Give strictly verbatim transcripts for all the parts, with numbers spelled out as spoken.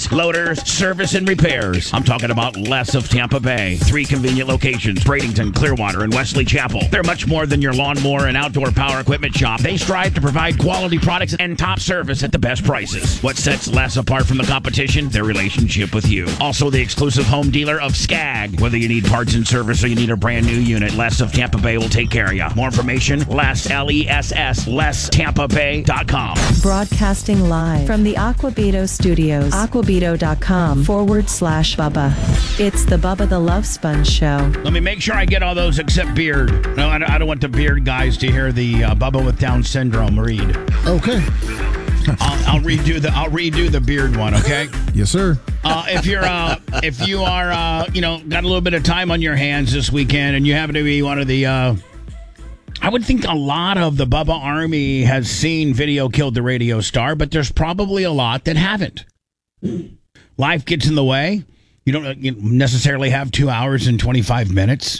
brakes, loaders, service, and repairs. I'm talking about Les of Tampa Bay. Three convenient locations, Bradenton, Clearwater, and Wesley Chapel. They're much more than your lawnmower and outdoor power equipment shop. They strive to provide quality products and top service at the best prices. What sets Les apart from the competition? Their relationship with you. Also, the exclusive home dealer of Skag. Whether you need parts and service or you need a brand new unit, Les of Tampa Bay will take care of you. More information, Les, L E S S, les tampa bay dot com. Broadcasting live from the Aquabito Studios, aquabito.com forward slash Bubba. It's the Bubba the Love Sponge Show. Let me make sure I get all those except beard. No, I don't, I don't want the beard guys to hear the uh, Bubba with Down syndrome read. Okay. I'll, I'll redo the I'll redo the beard one. Okay. Yes, sir. Uh, if you're uh, if you are uh, you know got a little bit of time on your hands this weekend and you happen to be one of the uh, I would think a lot of the Bubba Army has seen Video Killed the Radio Star, but there's probably a lot that haven't. Life gets in the way. You don't you necessarily have two hours and twenty-five minutes.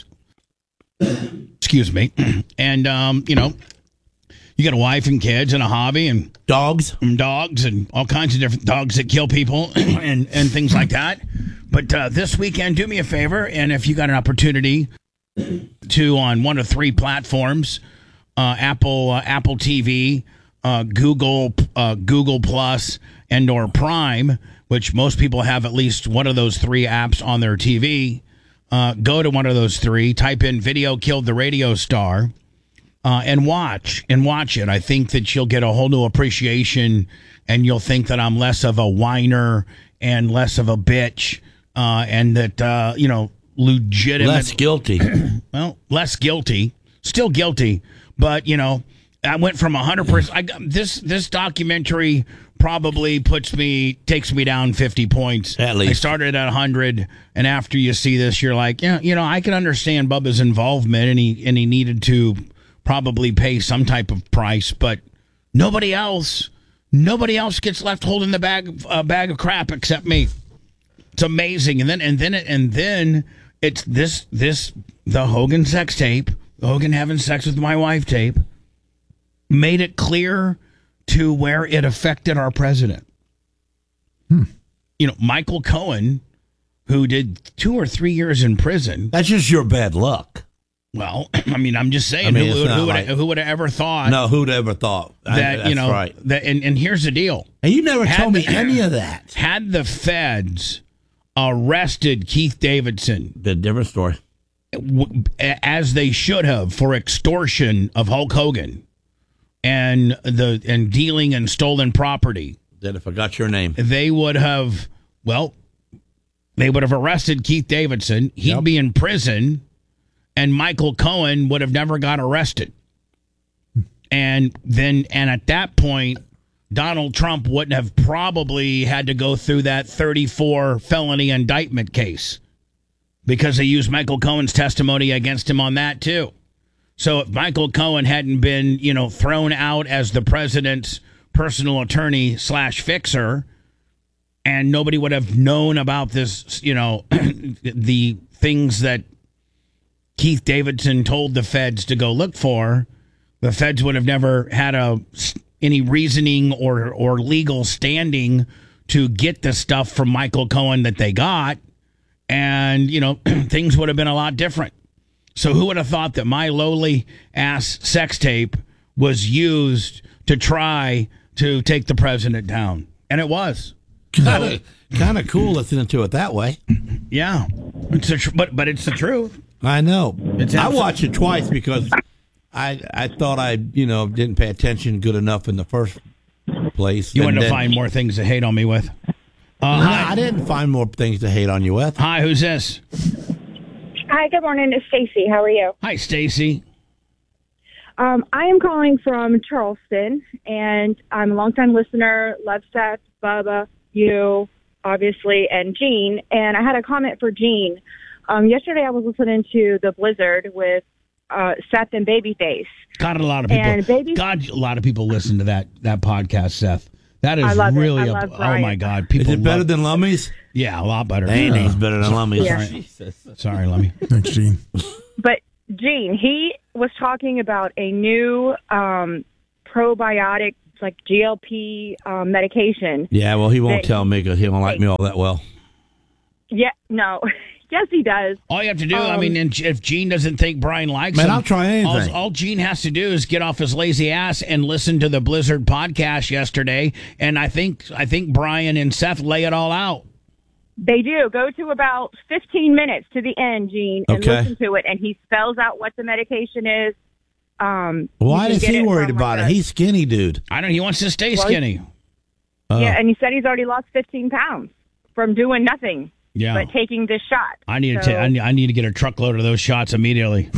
Excuse me. And, um, you know, you got a wife and kids and a hobby and dogs and dogs and all kinds of different dogs that kill people and, and things like that. But uh, this weekend, do me a favor. And if you got an opportunity to on one of three platforms, uh, Apple, uh, Apple T V, uh, Google, uh, Google Plus, and or Prime, which most people have at least one of those three apps on their T V. Uh, go to one of those three, type in Video Killed the Radio Star, uh, and watch and watch it. I think that you'll get a whole new appreciation, and you'll think that I'm less of a whiner and less of a bitch, uh, and that uh, you know, legitimate, less guilty. Well, less guilty, still guilty, but you know, I went from a hundred percent. This this documentary probably puts me takes me down fifty points. At least. I started at one hundred, and after you see this, you're like, yeah, you know, I can understand Bubba's involvement, and he and he needed to probably pay some type of price, but nobody else, nobody else gets left holding the bag uh, bag of crap except me. It's amazing, and then and then and then it's this this the Hogan sex tape, Hogan having sex with my wife tape, made it clear to where it affected our president. Hmm. You know, Michael Cohen, who did two or three years in prison. That's just your bad luck. Well, I mean, I'm just saying, I mean, who, who, who, would, like, who would have ever thought? No, who'd ever thought that? I, you know, right. that, and, and here's the deal. And you never had told me the, any of that. Had the feds arrested Keith Davidson, the different story, as they should have, for extortion of Hulk Hogan and the and dealing in stolen property. Then I forgot your name. They would have, well, they would have arrested Keith Davidson. He'd Yep. be in prison, and Michael Cohen would have never got arrested. And then, and at that point, Donald Trump wouldn't have probably had to go through that thirty-four felony indictment case, because they used Michael Cohen's testimony against him on that too. So if Michael Cohen hadn't been, you know, thrown out as the president's personal attorney slash fixer, and nobody would have known about this, you know, the things that Keith Davidson told the feds to go look for, the feds would have never had a any reasoning or or legal standing to get the stuff from Michael Cohen that they got, and you know, things would have been a lot different. So who would have thought that my lowly ass sex tape was used to try to take the president down? And it was. Kind of, kind of cool listening to it that way. Yeah, it's a tr- but but it's the truth. I know. It's I absolute- watched it twice because I I thought I you know didn't pay attention good enough in the first place. You And wanted to then- find more things to hate on me with. Uh, No, hi. I didn't find more things to hate on you with. Hi, who's this? Hi, good morning. It's Stacy. How are you? Hi, Stacy. Um, I am calling from Charleston, and I'm a longtime listener. Love Seth, Bubba, you, obviously, and Gene. And I had a comment for Gene. Um, yesterday, I was listening to The Blizzard with uh, Seth and Babyface. God, a lot of people. And Baby- God, a lot of people listen to that that podcast, Seth. That is I love it. really I a, love oh Brian. my God. People Is it better love- than Lummies? Yeah, a lot better. Anything's better than Lummies. Yeah. Jesus. Sorry, Lummy. Thanks, Gene. But Gene, he was talking about a new um, probiotic like G L P um, medication. Yeah, well, he won't that- tell me because he don't like me all that well. Yeah, no. Yes, he does. All you have to do, I Um, mean, and if Gene doesn't think Brian likes Man, him, I'll try anything. All, all Gene has to do is get off his lazy ass and listen to the Blizzard podcast yesterday, and I think I think Brian and Seth lay it all out. They do. Go to about fifteen minutes to the end, Gene, and Okay. listen to it, and he spells out what the medication is. Um, Why you is can get he it worried from, about like, it? a- He's skinny, dude. I don't. He wants to stay Well, skinny. Oh. Yeah, and he said he's already lost fifteen pounds from doing nothing Yeah. but taking this shot. I need to. So, ta- I, need, I need to get a truckload of those shots immediately.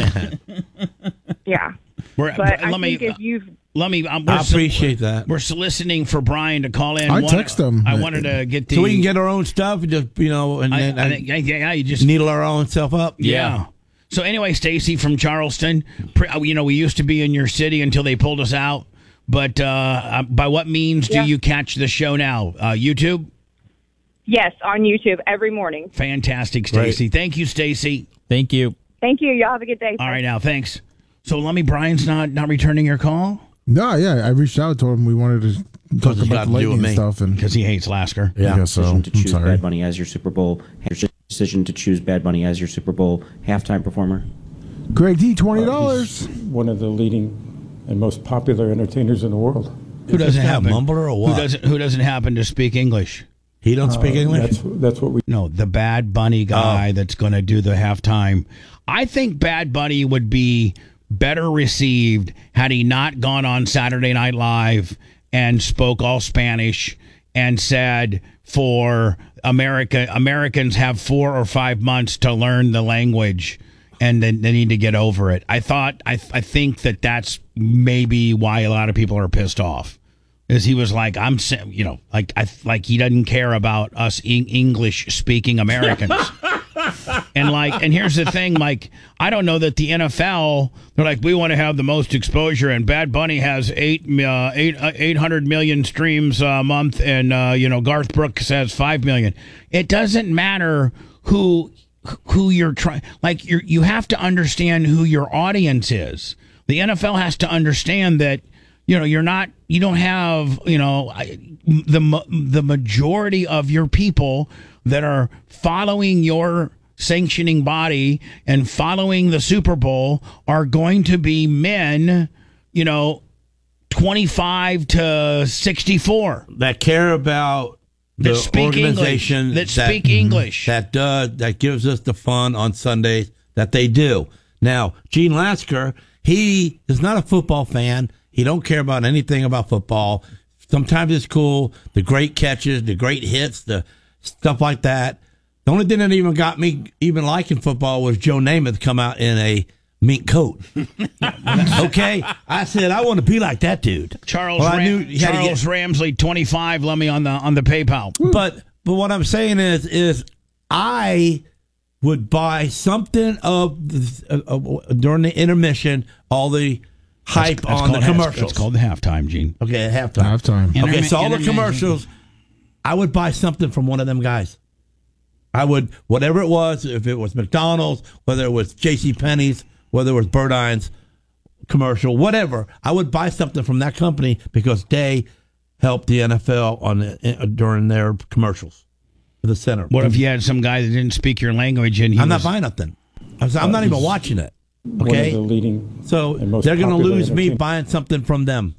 yeah, We're, but I let me. think if you've Let me. Um, we're I sol- appreciate that. We're soliciting for Brian to call in. I One- text him. I wanted to get the. So we can get our own stuff and just, you know, and I, then I think, yeah, yeah, you just needle our own stuff up. Yeah. So anyway, Stacy from Charleston, pre- you know, we used to be in your city until they pulled us out. But uh, by what means do Yeah. you catch the show now? Uh, YouTube? yes on YouTube every morning. Fantastic, Stacy. Thank you, Stacy. Thank you. Thank you. Y'all have a good day. All right, now, thanks. So Lummy Brian's not not returning your call No, yeah, I reached out to him. We wanted to talk it's got about to the do with lightning me. stuff, and because he hates Lasker. I guess so. Decision to I'm choose sorry. Bad Bunny as your Super Bowl decision to choose Bad Bunny as your Super Bowl halftime performer. Greg D, twenty dollars. One of the leading and most popular entertainers in the world. Who doesn't this guy a happen? mumbler or what? Who doesn't Who doesn't happen to speak English? He don't speak Uh, English? That's that's what we. No, the Bad Bunny guy Oh. that's going to do the halftime. I think Bad Bunny would be better received had he not gone on Saturday Night Live and spoke all Spanish and said for America Americans have four or five months to learn the language and then they need to get over it. I thought I I think that that's maybe why a lot of people are pissed off. Is he was like I'm sa- you know like I like he doesn't care about us English speaking Americans. And like, and here's the thing, like, I don't know that the N F L, they're like, we want to have the most exposure, and Bad Bunny has eight, uh, eight, uh, eight hundred million streams a month, and uh, you know, Garth Brooks has five million. It doesn't matter who who you're trying. Like, you you have to understand who your audience is. The N F L has to understand that. You know, you're not, you don't have, you know, I- the ma- the majority of your people that are following your sanctioning body and following the Super Bowl are going to be men, you know, twenty-five to sixty-four That care about that the speak organization English, that speak English. that does that gives us the fun on Sundays that they do. Now, Gene Lasker, he is not a football fan. He don't care about anything about football. Sometimes it's cool, the great catches, the great hits, the stuff like that. The only thing that even got me even liking football was Joe Namath come out in a mink coat. Okay, I said I want to be like that dude. Charles Well, I Ram- knew you had to Charles get- Ramsley twenty-five. Let me on the on the PayPal. But but what I'm saying is is I would buy something of the, uh, uh, during the intermission, all the hype That's on the called half- commercials. It's called the halftime, Gene. Okay, at halftime. Halftime. Okay, Intermi- so all the intermission. commercials, I would buy something from one of them guys. I would, whatever it was, if it was McDonald's, whether it was JCPenney's, whether it was Birdine's commercial, whatever, I would buy something from that company because they helped the N F L on the, uh, during their commercials for the center. What if you had some guy that didn't speak your language and he I'm not was, buying nothing. I was, I'm not even watching it. One Okay, of the leading. so and most they're going to popular lose me entertain- buying something from them.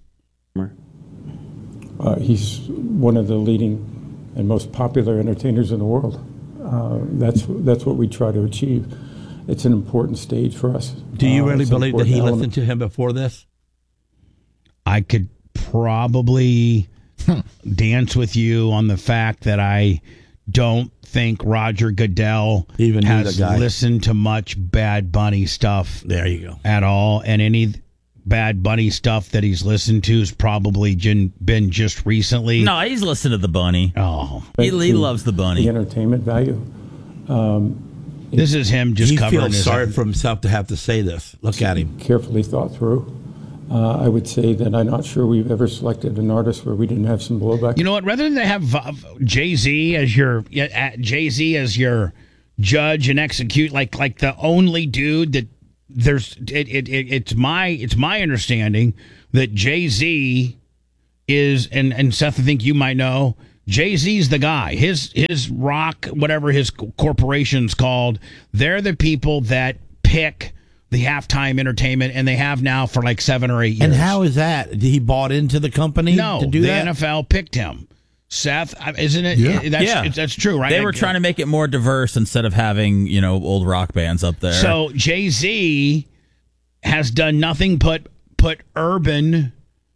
Uh, he's one of the leading and most popular entertainers in the world. Uh, that's that's what we try to achieve. It's an important stage for us. Do you Uh, really it's an believe that important he element. listened to him before this? I could probably dance with you on the fact that I don't think Roger Goodell Even knew has the guy. listened to much Bad Bunny stuff There you go. at all, and any Bad Bunny stuff that he's listened to has probably been, been just recently. No, he's listened to the bunny. Oh, He, he To loves the The bunny. entertainment value. this is him just He covering feels his sorry for himself to have to say this. Look at him. Carefully thought through. Uh, I would say that I'm not sure we've ever selected an artist where we didn't have some blowback. You know what? Rather than have Jay Z as your Jay Z as your judge and execute, like like the only dude that there's, it, it, it it's my it's my understanding that Jay Z is, and, and Seth, I think you might know, Jay-Z's the guy. His his rock, whatever his corporation's called, they're the people that pick the halftime entertainment, and they have now for like seven or eight years. And how is that? Did he bought into the company no, to do the that? N F L picked him. Seth, isn't it? Yeah. That's, Yeah. that's true, right? They were trying to make it more diverse instead of having, you know, old rock bands up there. So Jay-Z has done nothing but put urban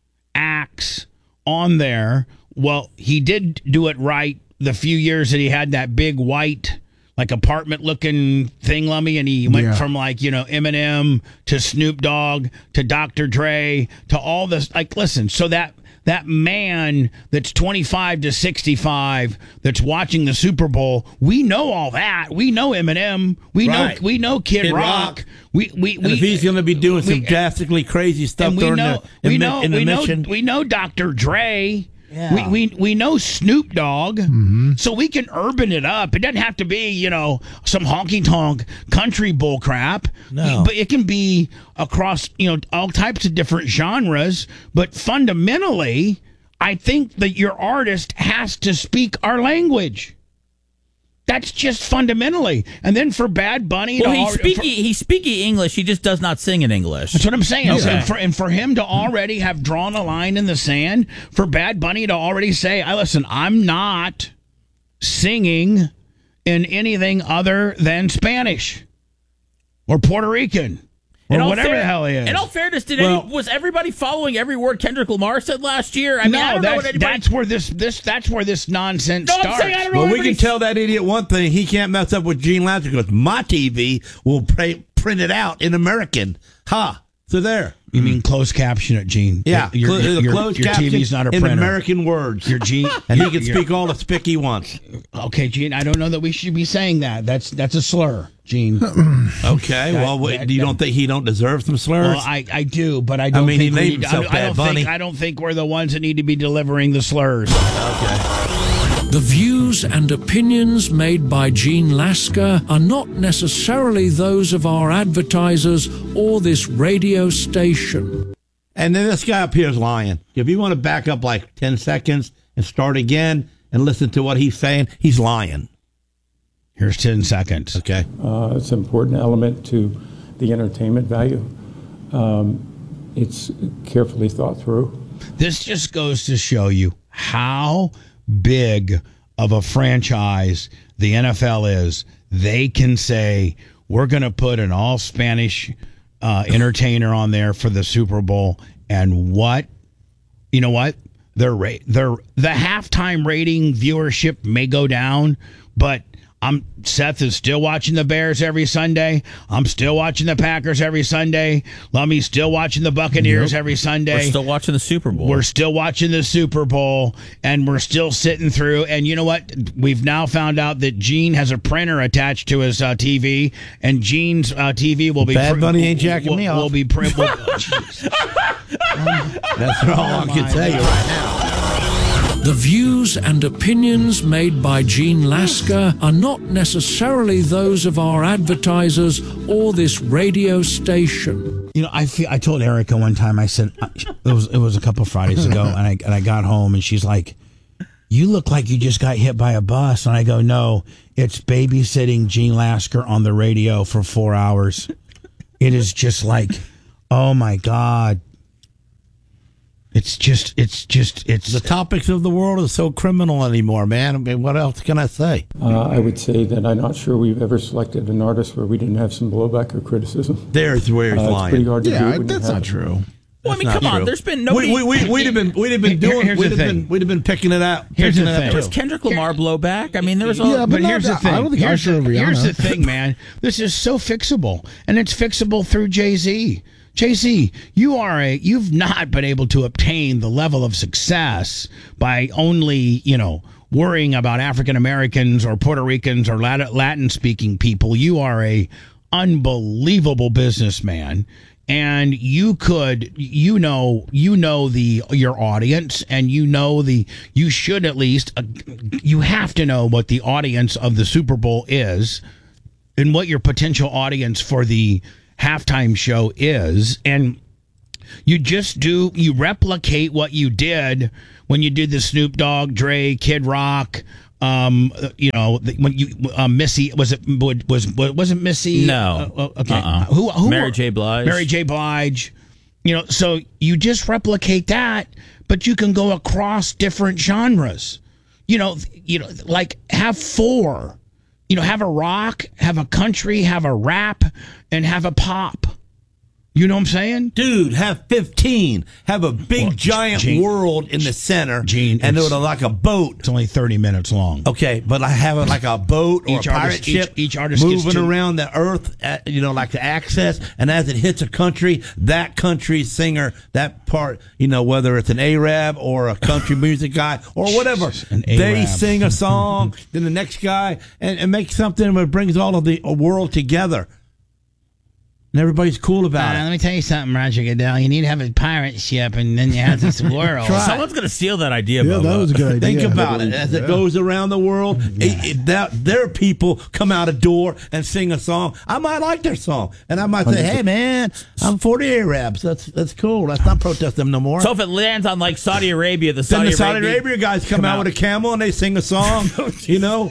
acts on there. Well, he did do it right the few years that he had that big white, like apartment looking thing, Lummy, and he went Yeah. from like, you know, Eminem to Snoop Dogg to Doctor Dre to all this. Like, listen, so that that man that's twenty-five to sixty-five that's watching the Super Bowl, we know all that. We know Eminem. We Right. know we know Kid, Kid Rock. Rock. We we And we if he's going to be doing some we- drastically crazy stuff and we during know the, we in, know in the we know mission, we know Doctor Dre. Yeah. We, we we know Snoop Dogg, so we can urban it up. It doesn't have to be, you know, some honky tonk country bull crap. No. But it can be across, you know, all types of different genres. But fundamentally, I think that your artist has to speak our language. That's just fundamentally. And then for Bad Bunny, well, to he's al- speaking for- he's speaking English. He just does not sing in English. That's what I'm saying. Okay. And, for, and for him to already have drawn a line in the sand, for Bad Bunny to already say, I listen, I'm not singing in anything other than Spanish or Puerto Rican or In all whatever fair- the hell he is. In all fairness, did Well- any, was everybody following every word Kendrick Lamar said last year? I mean, I no, don't know that's, what anybody. that's where this this that's where this nonsense No, I'm starts. saying I don't know well, we everybody- can tell that idiot one thing: he can't mess up with Gene Lasker because my T V will pray, print it out in American. Ha! So there. You mean closed caption it, Gene? Yeah, your, cl- your, the your, closed your caption T V's not a in printer. American words. Your Gene, and he can your- speak all the spick he wants. Okay, Gene. I don't know that we should be saying that. That's that's a slur, Gene. Okay, well, That- wait, that- do you don't think he don't deserve some slurs? Well, I, I do, but I don't mean, he think we named need, himself I, I don't Bad think Bunny. I don't think we're the ones that need to be delivering the slurs. The views and opinions made by Gene Lasker are not necessarily those of our advertisers or this radio station. And then this guy up here is lying. If you want to back up like ten seconds and start again and listen to what he's saying, he's lying. Here's ten seconds. Okay. Uh, it's an important element to the entertainment value. Um, it's carefully thought through. This just goes to show you how big of a franchise the N F L is. They can say, we're going to put an all Spanish uh, entertainer on there for the Super Bowl. And what? You know what? Their rate, their the halftime rating viewership may go down, but I'm Seth is still watching the Bears every Sunday. I'm still watching the Packers every Sunday. Lummy's still watching the Buccaneers every Sunday. We're still watching the Super Bowl. We're still watching the Super Bowl, and we're still sitting through. And you know what? We've now found out that Gene has a printer attached to his uh, T V, and Gene's uh, T V will be Bad Bunny ain't jacking will, me off. Will be print. Will, That's all I can tell you right now. The views and opinions made by Gene Lasker are not necessarily those of our advertisers or this radio station. You know, I feel, I told Erica one time. I said it was it was a couple Fridays ago, and I and I got home, and she's like, "You look like you just got hit by a bus." And I go, "No, it's babysitting Gene Lasker on the radio for four hours. It is just like, oh my God." It's just, it's just, it's The topics of the world are so criminal anymore, man. I mean, what else can I say? Uh, I would say that I'm not sure we've ever selected an artist where we didn't have some blowback or criticism. There's where he's Uh, it's pretty lying. hard to do Yeah, it when you that's have not it. true. well, I mean, That's come not on. true. There's been nobody. We, we, we, we'd have been, we'd have been Here- doing, here's we'd the have thing. been, we'd have been picking it out. Here's picking the it up thing. too. was Kendrick Lamar blowback? I mean, there was a. Yeah, but, but not here's the that- thing. I don't think here's, Usher the, or here's Rihanna. the thing, man. This is so fixable, and it's fixable through Jay-Z. Jay-Z, you are a you've not been able to obtain the level of success by only, you know, worrying about African Americans or Puerto Ricans or Latin speaking people. You are a unbelievable businessman. And you could, you know, you know the your audience, and you know the, you should at least, uh, you have to know what the audience of the Super Bowl is, and what your potential audience for the halftime show is. And You just do, you replicate what you did when you did the Snoop Dogg, Dre, Kid Rock, um, you know, the- when you, uh, Missy, was it, was, was, wasn't Missy? No. Uh, okay. Uh-uh. Who, who, Mary J. Blige. Mary J. Blige. You know, so you just replicate that, but you can go across different genres. You know, you know, like have four. You know, have a rock, have a country, have a rap, and have a pop. You know what I'm saying? Dude, have fifteen. Have a big, Well, giant Gene- world in the center. Gene, and do it's- it like a boat. It's only thirty minutes long. Okay, but I have it like a boat or Each a pirate artist- each- ship each artist gets moving to- around the earth, at, you know, like the access. And as it hits a country, that country singer, that part, you know, whether it's an Arab or a country music guy or whatever, An they Arab. sing a song, then the next guy, and, and make something that brings all of the world together. And everybody's cool about Uh, it. let me tell you something, Roger Goodell. You need to have a pirate ship, and then you have this world. Try. Someone's going to steal that idea, Yeah, Bubba. that was a good idea. Think about it. As it goes around the world, it, it, that, their people come out a door and sing a song. I might like their song. And I might say, hey, man, I'm forty Arabs. That's that's cool. Let's not protest them no more. So if it lands on like Saudi Arabia, the then Saudi, the Saudi Arabia, Arabia guys come, come out, out. with a camel and they sing a song, you know?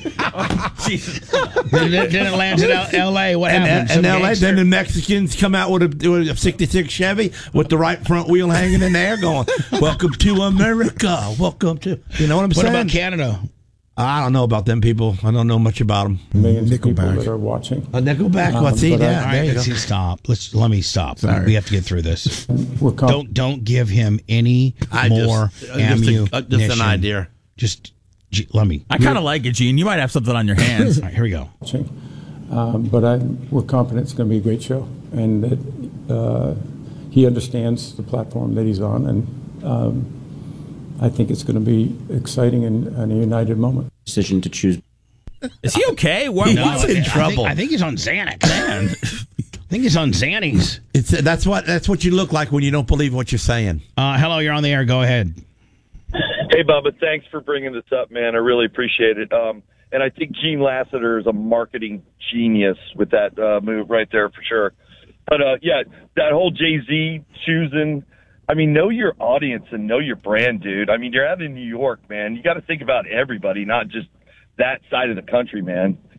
then, then it lands in L- L.A. What And, happens? and Some L A, gangster- then the Mexicans come out with a, with a sixty-six Chevy with the right front wheel hanging in there going, welcome to America. Welcome to, you know what I'm What saying? about Canada? I don't know about them people. I don't know much about them. Millions of people Nickelback. that are watching. A Nickelback, Um, well, see, but I- yeah, All there right, you go. let's see, stop. Let's let me stop. Sorry. We have to get through this. We're com- Don't don't give him any I more just, uh, just, a, ammunition. uh, just an idea. Just j- let me. I kind of like it, Gene. You might have something on your hands. All right, here we go. watching. Um, but I, we're confident it's going to be a great show, and that uh, he understands the platform that he's on, and um, I think it's going to be exciting and, and a united moment. Decision to choose. Is he okay? Why, He's why- in I trouble. think, I think he's on Xanax. Man. I think he's on Xannies. It's that's what that's what you look like when you don't believe what you're saying. Uh, hello, you're on the air. Go ahead. Hey, Bubba, thanks for bringing this up, man. I really appreciate it. Um, and I think Gene Lasseter is a marketing genius with that uh, move right there for sure. But, uh, yeah, that whole Jay-Z choosing, I mean, know your audience and know your brand, dude. I mean, you're out in New York, man. You got to think about everybody, not just that side of the country, man.